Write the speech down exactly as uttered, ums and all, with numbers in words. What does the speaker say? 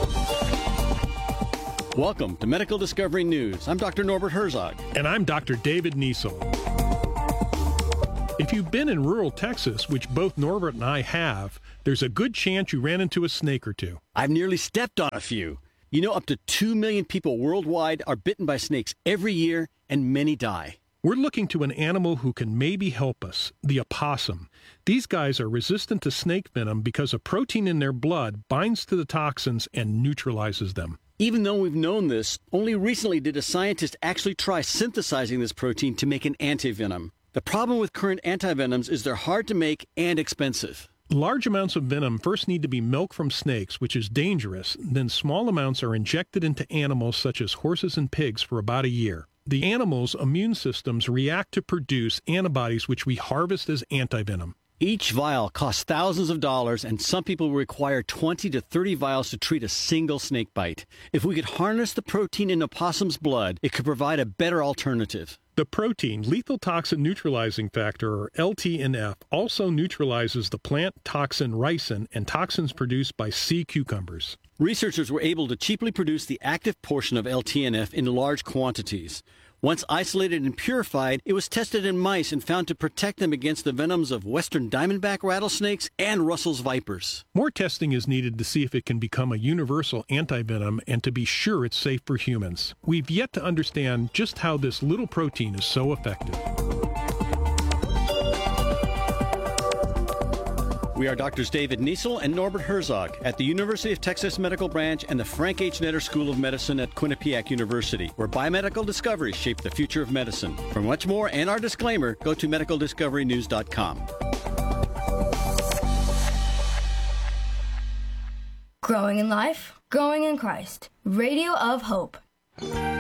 Welcome to Medical Discovery News. I'm Doctor Norbert Herzog. And I'm Doctor David Niesel. If you've been in rural Texas, which both Norbert and I have, there's a good chance you ran into a snake or two. I've nearly stepped on a few. You know, up to two million people worldwide are bitten by snakes every year, and many die. We're looking to an animal who can maybe help us, the opossum. These guys are resistant to snake venom because a protein in their blood binds to the toxins and neutralizes them. Even though we've known this, only recently did a scientist actually try synthesizing this protein to make an antivenom. The problem with current antivenoms is they're hard to make and expensive. Large amounts of venom first need to be milked from snakes, which is dangerous. Then small amounts are injected into animals such as horses and pigs for about a year. The animals' immune systems react to produce antibodies which we harvest as antivenom. Each vial costs thousands of dollars, and some people require twenty to thirty vials to treat a single snake bite. If we could harness the protein in opossum's blood, it could provide a better alternative. The protein, lethal toxin neutralizing factor, or L T N F, also neutralizes the plant toxin ricin and toxins produced by sea cucumbers. Researchers were able to cheaply produce the active portion of L T N F in large quantities. Once isolated and purified, it was tested in mice and found to protect them against the venoms of western diamondback rattlesnakes and Russell's vipers. More testing is needed to see if it can become a universal antivenom and to be sure it's safe for humans. We've yet to understand just how this little protein is so effective. We are Doctors David Niesel and Norbert Herzog at the University of Texas Medical Branch and the Frank H. Netter School of Medicine at Quinnipiac University, where biomedical discoveries shape the future of medicine. For much more and our disclaimer, go to medical discovery news dot com. Growing in life, growing in Christ. Radio of Hope.